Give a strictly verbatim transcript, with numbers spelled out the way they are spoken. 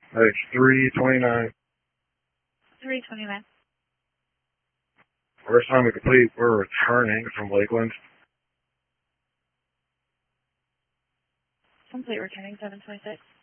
It's three twenty-nine. three twenty-nine. First time we complete, we're returning from Lakeland. Complete returning seven twenty-six.